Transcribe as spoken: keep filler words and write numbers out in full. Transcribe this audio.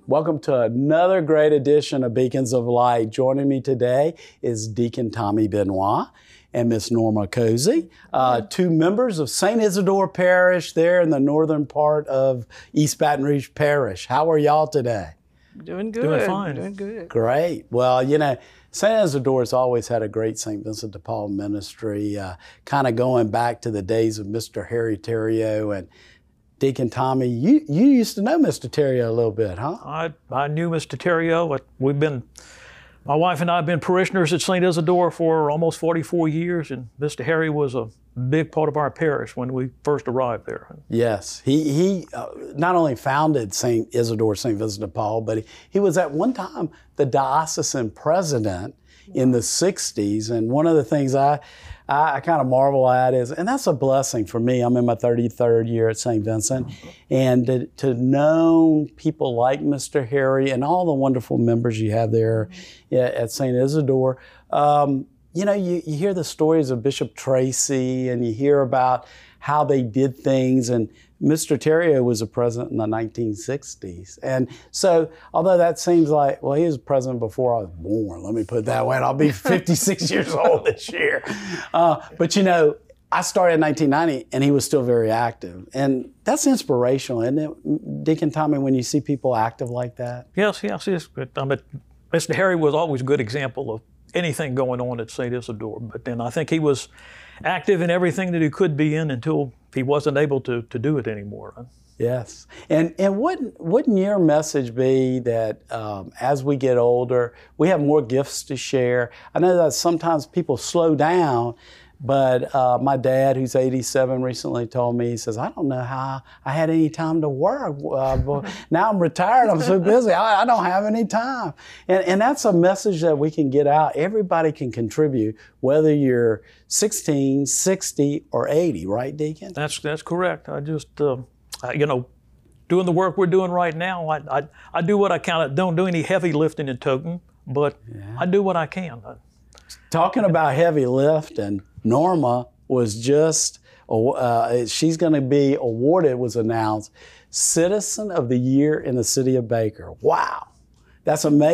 Welcome to another great edition of Beacons of Light. Joining me today is Deacon Tommy Benoit and Miss Norma Cozy, uh, two members of Saint Isidore Parish there in the northern part of East Baton Rouge Parish. How are y'all today? Doing good. Doing fine. Doing good. Great. Well, you know, Saint Isidore has always had a great Saint Vincent de Paul ministry, uh, kind of going back to the days of Mister Harry Theriault. And Deacon Tommy, you, you used to know Mister Theriault a little bit, huh? I, I knew Mister Theriault. We've been, my wife and I have been parishioners at Saint Isidore for almost forty-four years, and Mister Harry was a big part of our parish when we first arrived there. Yes, he, he uh, not only founded Saint Isidore, Saint Vincent de Paul, but he, he was at one time the diocesan president in the sixties. And one of the things I, I, I kind of marvel at is, and that's a blessing for me, I'm in my thirty-third year at Saint Vincent, and to, to know people like Mister Harry and all the wonderful members you have there at Saint Isidore. Um, you know, you, you hear the stories of Bishop Tracy, and you hear about how they did things, and Mister Theriault was a president in the nineteen sixties. And so, although that seems like, well, he was president before I was born, let me put it that way, and I'll be fifty-six years old this year. Uh, but you know, I started in nineteen ninety, and he was still very active. And that's inspirational, isn't it, Deacon Tommy, when you see people active like that? Yes, yes, yes. But, I mean, Mister Harry was always a good example of anything going on at Saint Isidore. But then I think he was active in everything that he could be in until he wasn't able to, to do it anymore. Yes. And and wouldn't, wouldn't your message be that um, as we get older, we have more gifts to share? I know that sometimes people slow down, but uh, my dad, who's eighty-seven, recently told me, he says, I don't know how I had any time to work. Uh, now I'm retired, I'm so busy, I, I don't have any time. And, and that's a message that we can get out. Everybody can contribute, whether you're sixteen, sixty, or eighty, right, Deacon? That's that's correct. I just, uh, I, you know, doing the work we're doing right now, I, I, I do what I can. I don't do any heavy lifting and toting, but yeah. I do what I can. Talking about heavy lift, and Norma was just, uh, she's going to be awarded, was announced, Citizen of the Year in the City of Baker. Wow, that's amazing.